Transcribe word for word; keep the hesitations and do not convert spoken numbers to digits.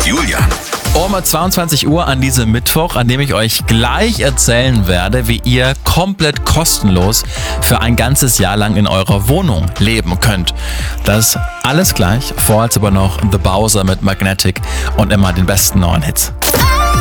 Julian. Um zweiundzwanzig Uhr an diesem Mittwoch, an dem ich euch gleich erzählen werde, wie ihr komplett kostenlos für ein ganzes Jahr lang in eurer Wohnung leben könnt. Das alles gleich, vorher aber noch The Bowser mit Magnetic und immer den besten neuen Hits.